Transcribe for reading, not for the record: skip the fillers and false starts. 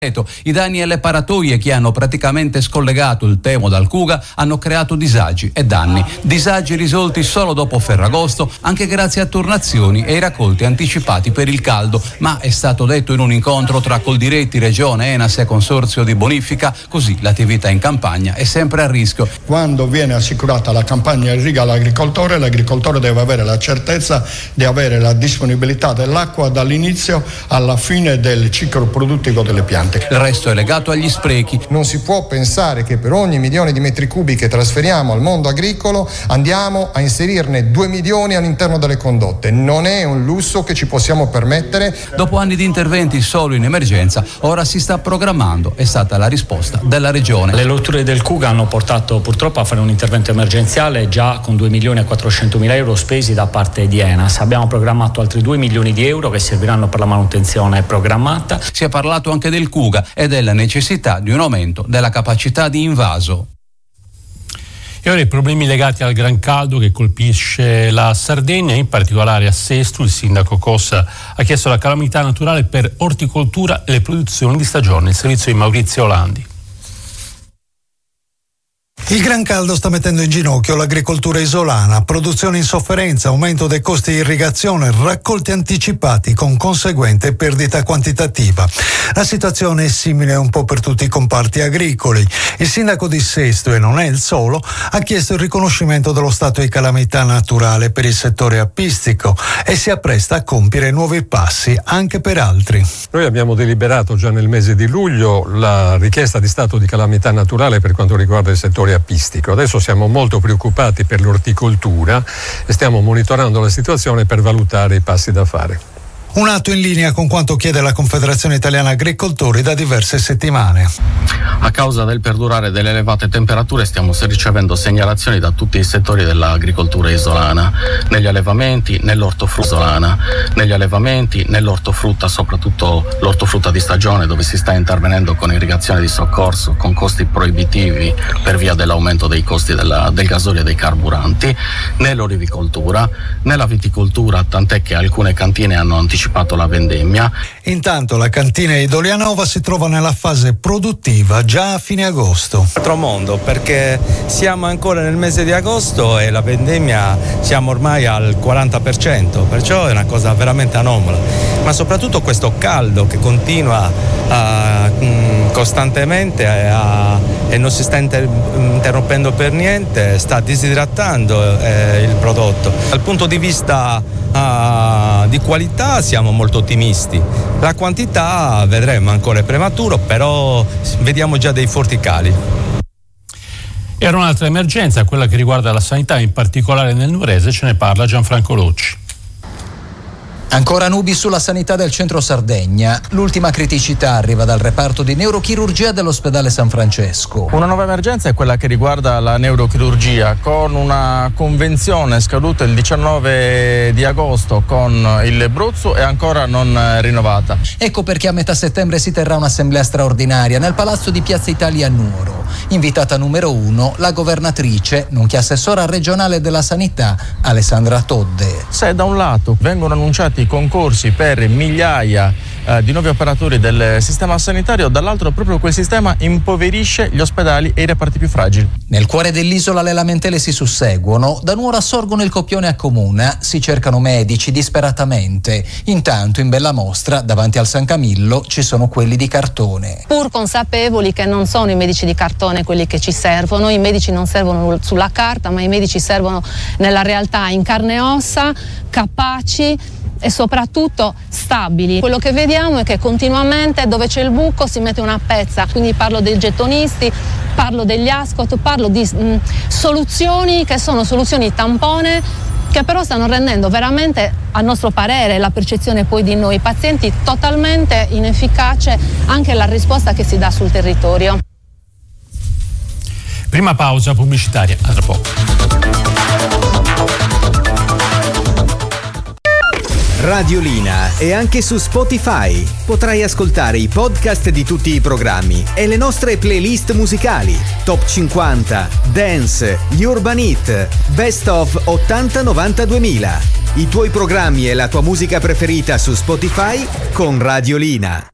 I danni alle paratoie che hanno praticamente scollegato il Temo dal Cuga hanno creato disagi e danni. Disagi risolti solo dopo Ferragosto, anche grazie a turnazioni e ai raccolti anticipati per il caldo, ma è stato detto in un incontro tra Coldiretti, Regione, Enas e Consorzio di Bonifica, così l'attività in campagna è sempre a rischio. Quando viene assicurata la campagna irriga all'agricoltore, l'agricoltore deve avere la certezza di avere la disponibilità dell'acqua dall'inizio alla fine del ciclo produttivo delle piante. Il resto è legato agli sprechi. Non si può pensare che per ogni milione di metri cubi che trasferiamo al mondo agricolo andiamo a inserirne 2 milioni all'interno delle condotte. Non è un lusso che ci possiamo permettere. Dopo anni di interventi solo in emergenza, ora si sta programmando, è stata la risposta della Regione. Le rotture del Cuga hanno portato purtroppo a fare un intervento emergenziale già con 2.400.000 euro spesi da parte di Enas. Abbiamo programmato altri 2 milioni di euro che serviranno per la manutenzione programmata. Si è parlato anche del Cuga e della necessità di un aumento della capacità di invaso. E ora i problemi legati al gran caldo che colpisce la Sardegna, in particolare a Sesto. Il sindaco Cossa ha chiesto la calamità naturale per orticoltura e le produzioni di stagione. Il servizio di Maurizio Olandi. Il gran caldo sta mettendo in ginocchio l'agricoltura isolana, produzione in sofferenza, aumento dei costi di irrigazione, raccolti anticipati con conseguente perdita quantitativa. La situazione è simile un po' per tutti i comparti agricoli. Il sindaco di Sesto, e non è il solo, ha chiesto il riconoscimento dello stato di calamità naturale per il settore apistico e si appresta a compiere nuovi passi anche per altri. Noi abbiamo deliberato già nel mese di luglio la richiesta di stato di calamità naturale per quanto riguarda il settore apistico. Adesso siamo molto preoccupati per l'orticoltura e stiamo monitorando la situazione per valutare i passi da fare. Un atto in linea con quanto chiede la Confederazione Italiana Agricoltori da diverse settimane. A causa del perdurare delle elevate temperature stiamo ricevendo segnalazioni da tutti i settori dell'agricoltura isolana, negli allevamenti, nell'ortofrutta, soprattutto l'ortofrutta di stagione, dove si sta intervenendo con irrigazione di soccorso, con costi proibitivi per via dell'aumento dei costi del gasolio e dei carburanti, nell'olivicoltura, nella viticoltura, tant'è che alcune cantine hanno anticipato la vendemmia. Intanto la cantina di Dolianova si trova nella fase produttiva già a fine agosto. Altro mondo, perché siamo ancora nel mese di agosto e la vendemmia siamo ormai al 40%, perciò è una cosa veramente anomala. Ma soprattutto questo caldo che continua costantemente e non si sta interrompendo per niente, sta disidratando il prodotto. Dal punto di vista di qualità siamo molto ottimisti. La quantità vedremo, ancora è prematuro, però vediamo già dei forti cali. Era un'altra emergenza, quella che riguarda la sanità, in particolare nel Nuorese. Ce ne parla Gianfranco Locci. Ancora nubi sulla sanità del centro Sardegna. L'ultima criticità arriva dal reparto di neurochirurgia dell'ospedale San Francesco. Una nuova emergenza è quella che riguarda la neurochirurgia, con una convenzione scaduta il 19 di agosto con il Bruzzo e ancora non rinnovata. Ecco perché a metà settembre si terrà un'assemblea straordinaria nel Palazzo di Piazza Italia a Nuoro. Invitata numero 1, la governatrice, nonché assessora regionale della sanità, Alessandra Todde. Se da un lato vengono annunciati i concorsi per migliaia di nuovi operatori del sistema sanitario, dall'altro proprio quel sistema impoverisce gli ospedali e i reparti più fragili. Nel cuore dell'isola le lamentele si susseguono. Da Nuoro assorgono il copione a Comuna, si cercano medici disperatamente. Intanto in bella mostra davanti al San Camillo ci sono quelli di cartone. Pur consapevoli che non sono i medici di cartone quelli che ci servono, i medici non servono sulla carta, ma i medici servono nella realtà, in carne e ossa, capaci e soprattutto stabili. Quello che vediamo è che continuamente dove c'è il buco si mette una pezza, quindi parlo dei gettonisti, parlo degli ascot, parlo di soluzioni che sono soluzioni tampone, che però stanno rendendo veramente, a nostro parere, la percezione poi di noi pazienti totalmente inefficace anche la risposta che si dà sul territorio. Prima pausa pubblicitaria, a tra poco. Radiolina è anche su Spotify. Potrai ascoltare i podcast di tutti i programmi e le nostre playlist musicali. Top 50, Dance, gli Urban Hit, Best of 80-90-2000. I tuoi programmi e la tua musica preferita su Spotify con Radiolina.